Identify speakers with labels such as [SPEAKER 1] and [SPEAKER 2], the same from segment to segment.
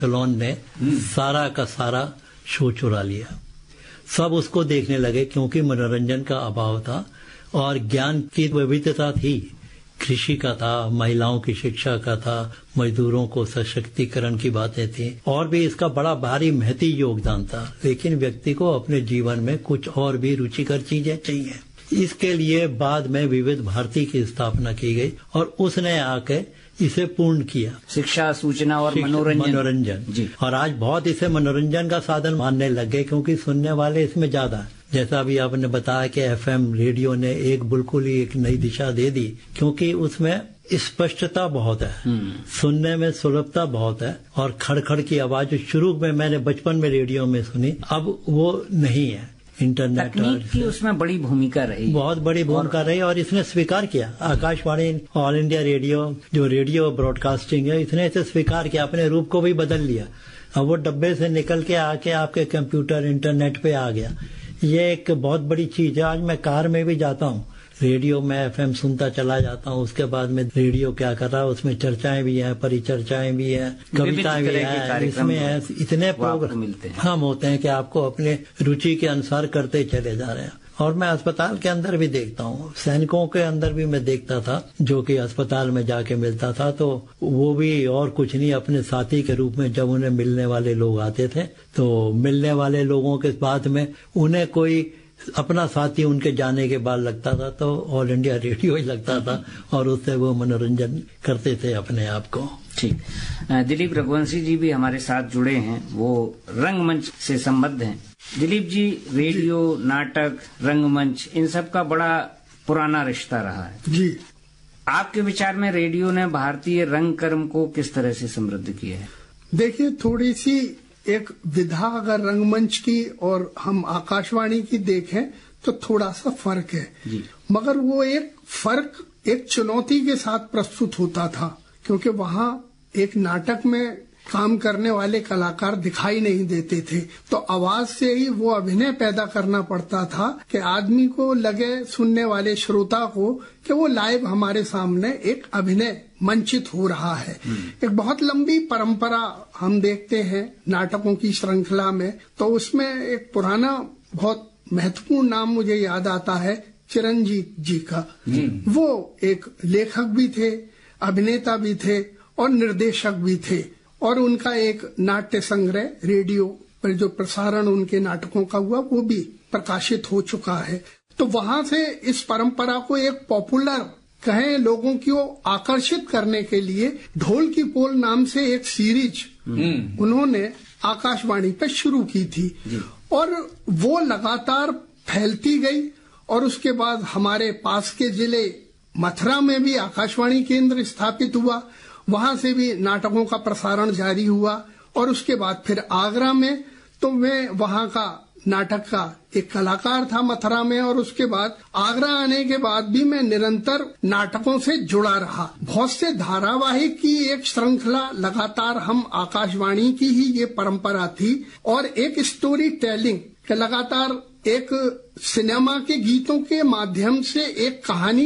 [SPEAKER 1] Elon ने सारा का सारा शो चुरा लिया। सब उसको देखने लगे क्योंकि मनोरंजन का अभाव था और ज्ञान की विविधता थी। कृषि का था, महिलाओं की शिक्षा का था, मजदूरों को सशक्तिकरण की बातें थी और भी इसका बड़ा भारी महती योगदान था। लेकिन व्यक्ति को अपने जीवन में कुछ और भी रुचिकर चीजें चाहिए। इसके लिए बाद में विविध भारती की स्थापना की गई और उसने आके इसे पूर्ण किया।
[SPEAKER 2] शिक्षा, सूचना और मनोरंजन
[SPEAKER 1] जी। और आज बहुत इसे मनोरंजन का साधन मानने लग गए क्योंकि सुनने वाले इसमें ज्यादा है। जैसा अभी आपने बताया कि एफएम रेडियो ने बिल्कुल ही एक नई दिशा दे दी क्योंकि उसमें स्पष्टता बहुत है, सुनने में सुलभता बहुत है और खड़खड़ की आवाज जो शुरू में मैंने बचपन में रेडियो में सुनी अब वो नहीं है। इंटरनेट
[SPEAKER 2] तकनीक की उसमें बड़ी भूमिका रही,
[SPEAKER 1] बहुत बड़ी भूमिका रही और इसने स्वीकार किया। आकाशवाणी, ऑल इंडिया रेडियो, जो रेडियो ब्रॉडकास्टिंग है, इसने इसे स्वीकार किया, अपने रूप को भी बदल लिया। अब वो डब्बे से निकल के आके आपके कंप्यूटर, इंटरनेट पे आ गया। ये एक बहुत बड़ी चीज है। आज मैं कार में भी जाता हूँ, रेडियो में एफएम सुनता चला जाता हूँ। उसके बाद में रेडियो क्या कर रहा है, उसमें चर्चाएं भी हैं, परिचर्चाएं भी हैं, कविताएं भी हैं, इसमें है इतने प्रोग्राम हम होते हैं कि आपको अपने रुचि के अनुसार करते चले जा रहे हैं। और मैं अस्पताल के अंदर भी देखता हूँ, सैनिकों के अंदर भी मैं देखता था जो कि अस्पताल में जाके मिलता था तो वो भी और कुछ नहीं, अपने साथी के रूप में जब उन्हें मिलने वाले लोग आते थे तो मिलने वाले लोगों के बाद में उन्हें कोई अपना साथी उनके जाने के बाद लगता था तो ऑल इंडिया रेडियो ही लगता था और उससे वो मनोरंजन करते थे अपने आप को।
[SPEAKER 2] ठीक। दिलीप रघुवंशी जी भी हमारे साथ जुड़े हैं, वो रंगमंच से संबद्ध हैं। दिलीप जी, रेडियो, नाटक, रंगमंच, इन सब का बड़ा पुराना रिश्ता रहा है
[SPEAKER 3] जी।
[SPEAKER 2] आपके विचार में रेडियो ने भारतीय रंगकर्म को किस तरह से समृद्ध किया है?
[SPEAKER 3] देखिए, थोड़ी सी एक विधा अगर रंगमंच की और हम आकाशवाणी की देखें तो थोड़ा सा फर्क है
[SPEAKER 2] जी।
[SPEAKER 3] मगर वो एक फर्क एक चुनौती के साथ प्रस्तुत होता था क्योंकि वहाँ एक नाटक में काम करने वाले कलाकार दिखाई नहीं देते थे तो आवाज से ही वो अभिनय पैदा करना पड़ता था कि आदमी को लगे, सुनने वाले श्रोता को, कि वो लाइव हमारे सामने एक अभिनय मंचित हो रहा है। एक बहुत लंबी परंपरा हम देखते हैं नाटकों की श्रृंखला में। तो उसमें एक पुराना बहुत महत्वपूर्ण नाम मुझे याद आता है, चिरंजीव जी का। वो एक लेखक भी थे, अभिनेता भी थे और निर्देशक भी थे और उनका एक नाट्य संग्रह रेडियो पर जो प्रसारण उनके नाटकों का हुआ वो भी प्रकाशित हो चुका है। तो वहां से इस परंपरा को एक पॉपुलर कहें, लोगों को आकर्षित करने के लिए ढोल की पोल नाम से एक सीरीज उन्होंने आकाशवाणी पे शुरू की थी और वो लगातार फैलती गई और उसके बाद हमारे पास के जिले मथुरा में भी आकाशवाणी केंद्र स्थापित हुआ, वहां से भी नाटकों का प्रसारण जारी हुआ और उसके बाद फिर आगरा में, तो मैं वहां का नाटक का एक कलाकार था मथुरा में और उसके बाद आगरा आने के बाद भी मैं निरंतर नाटकों से जुड़ा रहा। बहुत से धारावाहिक की एक श्रृंखला लगातार हम आकाशवाणी की ही ये परंपरा थी और एक स्टोरी टेलिंग के लगातार एक सिनेमा के गीतों के माध्यम से एक कहानी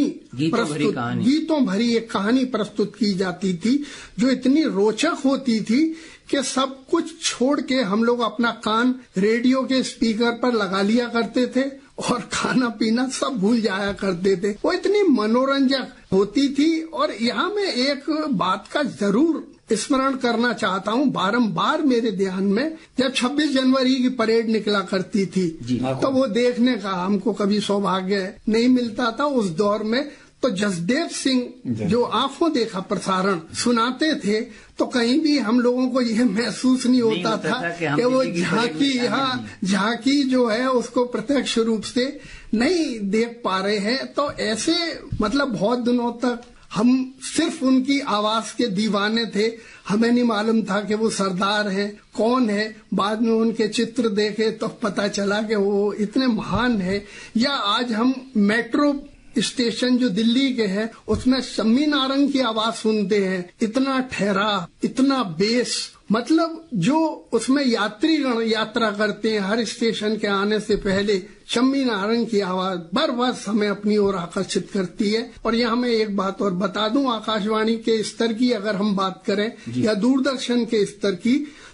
[SPEAKER 3] गीतों भरी एक कहानी प्रस्तुत की जाती थी जो इतनी रोचक होती थी कि सब कुछ छोड़ के हम लोग अपना कान रेडियो के स्पीकर पर लगा लिया करते थे और खाना पीना सब भूल जाया करते थे। वो इतनी मनोरंजक होती थी। और यहाँ मैं एक बात का जरूर स्मरण करना चाहता हूँ, बारंबार मेरे ध्यान में जब 26 जनवरी की परेड निकला करती थी तो वो देखने का हमको कभी सौभाग्य नहीं मिलता था उस दौर में। तो जसदेव सिंह जो आंखों देखा प्रसारण सुनाते थे तो कहीं भी हम लोगों को यह महसूस नहीं होता था कि वो झांकी जो है उसको प्रत्यक्ष रूप से नहीं देख पा रहे हैं। तो ऐसे मतलब बहुत दिनों तक हम सिर्फ उनकी आवाज के दीवाने थे, हमें नहीं मालूम था कि वो सरदार हैं, कौन है। बाद में उनके चित्र देखे तो पता चला कि वो इतने महान हैं। या आज हम मेट्रो स्टेशन जो दिल्ली के हैं उसमें शम्मी नारंग की आवाज सुनते हैं, इतना ठहरा, इतना बेस, मतलब जो उसमें यात्रीगण यात्रा करते हैं हर स्टेशन के आने से पहले शम्मी नारंग की आवाज बरबस हमें अपनी ओर आकर्षित करती है। और यहाँ मैं एक बात और बता दूं, आकाशवाणी के स्तर की अगर हम बात करें या दूरदर्शन के स्तर की,